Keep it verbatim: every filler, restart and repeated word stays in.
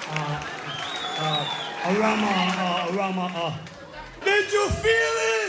Uh, uh, Arama, uh, Arama, uh. Did you feel it?